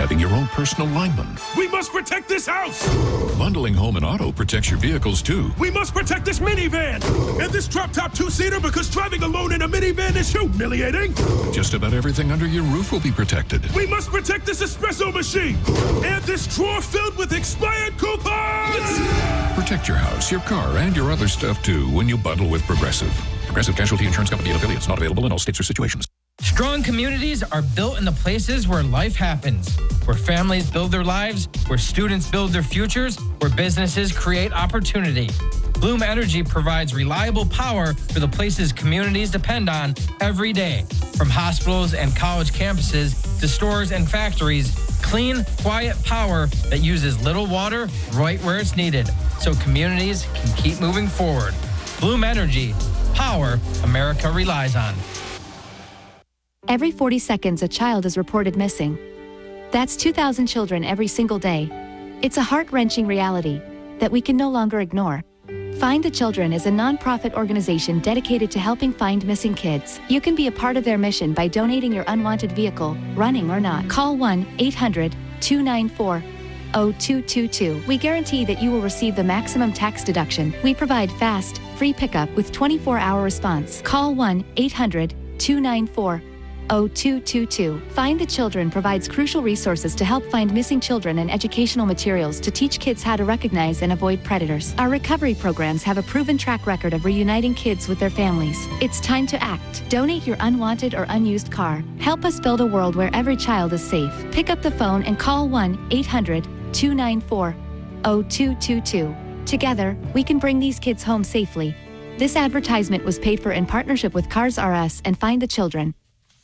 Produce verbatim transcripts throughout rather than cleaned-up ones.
having your own personal lineman. We must protect this house! Bundling home and auto protects your vehicles, too. We must protect this minivan! And this drop-top two-seater because driving alone in a minivan is humiliating! Just about everything under your roof will be protected. We must protect this espresso machine! And this drawer filled with expired coupons! Protect your house, your car, and your other stuff, too, when you bundle with Progressive. Progressive Casualty Insurance Company and affiliates. Not available in all states or situations. Strong communities are built in the places where life happens, where families build their lives, where students build their futures, where businesses create opportunity. Bloom Energy provides reliable power for the places communities depend on every day. From hospitals and college campuses to stores and factories, clean, quiet power that uses little water right where it's needed, so communities can keep moving forward. Bloom Energy, power America relies on. Every forty seconds, a child is reported missing. That's two thousand children every single day. It's a heart-wrenching reality that we can no longer ignore. Find the Children is a nonprofit organization dedicated to helping find missing kids. You can be a part of their mission by donating your unwanted vehicle, running or not. Call one eight hundred two nine four zero two two two. We guarantee that you will receive the maximum tax deduction. We provide fast, free pickup with twenty-four hour response. Call one eight hundred two nine four zero two two two. Find the Children provides crucial resources to help find missing children and educational materials to teach kids how to recognize and avoid predators. Our recovery programs have a proven track record of reuniting kids with their families. It's time to act. Donate your unwanted or unused car. Help us build a world where every child is safe. Pick up the phone and call one eight hundred two nine four zero two two two. Together, we can bring these kids home safely. This advertisement was paid for in partnership with Cars R Us and Find the Children.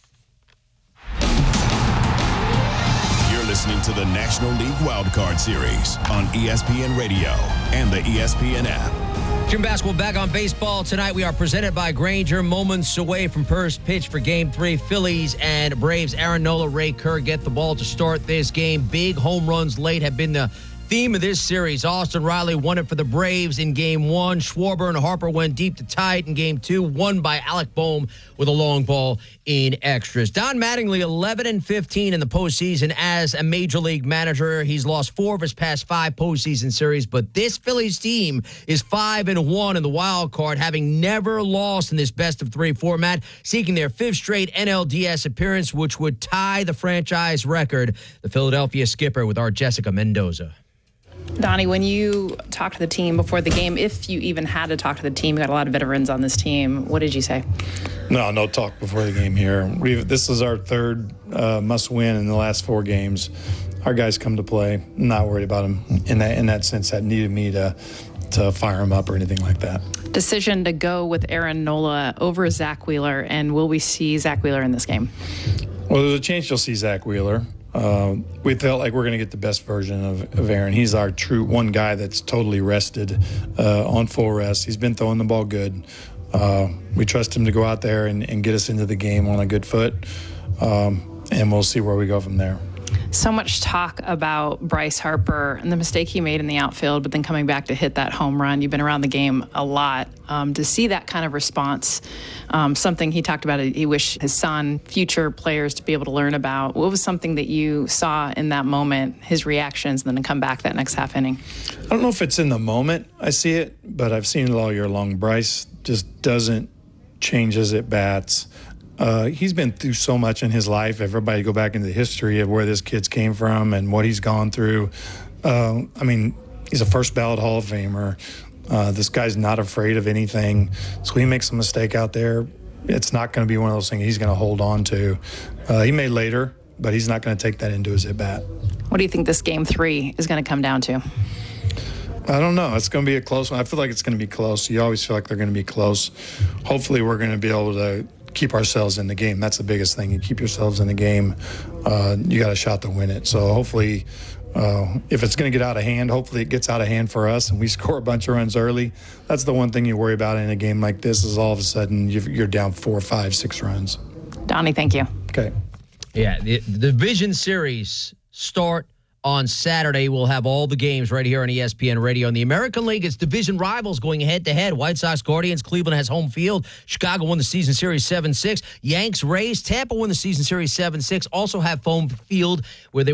Listening to the National League Wildcard Series on E S P N Radio and the E S P N app. Jim Basketball back on baseball tonight. We are presented by Grainger. Moments away from first pitch for Game three. Phillies and Braves. Aaron Nola, Ray Kerr get the ball to start this game. Big home runs late have been the theme of this series. Austin Riley won it for the Braves in Game one. Schwarber and Harper went deep to tie it in Game two. Won by Alec Boehm with a long ball in extras. Don Mattingly, eleven and fifteen in the postseason as a Major League manager. He's lost four of his past five postseason series, but this Phillies team is five and one in the wild card, having never lost in this best of three format, seeking their fifth straight N L D S appearance, which would tie the franchise record. The Philadelphia skipper with our Jessica Mendoza. Donnie, when you talked to the team before the game, if you even had to talk to the team, you got a lot of veterans on this team. What did you say? No, no talk before the game here. We've, this is our third uh, must-win in the last four games. Our guys come to play. Not worried about them in that in that sense. That needed me to to fire them up or anything like that. Decision to go with Aaron Nola over Zach Wheeler, and will we see Zach Wheeler in this game? Well, there's a chance you'll see Zach Wheeler. Uh, we felt like we're going to get the best version of, of Aaron. He's our true one guy that's totally rested, uh, on full rest. He's been throwing the ball good. Uh, we trust him to go out there and, and get us into the game on a good foot, um, and we'll see where we go from there. So much talk about Bryce Harper and the mistake he made in the outfield, but then coming back to hit that home run. You've been around the game a lot. Um, to see that kind of response, um, something he talked about, he wished his son, future players, to be able to learn about. What was something that you saw in that moment, his reactions, and then to come back that next half inning? I don't know if it's in the moment I see it, but I've seen it all year long. Bryce just doesn't change his at-bats. Uh, he's been through so much in his life. Everybody go back into the history of where this kid's came from and what he's gone through. Uh, I mean, he's a first ballot Hall of Famer. Uh, this guy's not afraid of anything. So he makes a mistake out there, it's not going to be one of those things he's going to hold on to. Uh, he may later, but he's not going to take that into his at-bat. What do you think this game three is going to come down to? I don't know. It's going to be a close one. I feel like it's going to be close. You always feel like they're going to be close. Hopefully we're going to be able to keep ourselves in the game. That's the biggest thing. You keep yourselves in the game. Uh, you got a shot to win it. So hopefully, uh, if it's going to get out of hand, hopefully it gets out of hand for us and we score a bunch of runs early. That's the one thing you worry about in a game like this is all of a sudden you're down four, five, six runs. Donnie, thank you. Okay. Yeah, the, the Division Series start on Saturday. We'll have all the games right here on E S P N Radio. In the American League, it's division rivals going head-to-head. White Sox, Guardians. Cleveland has home field. Chicago won the season series seven six. Yanks, Rays. Tampa won the season series seven six. Also have home field where they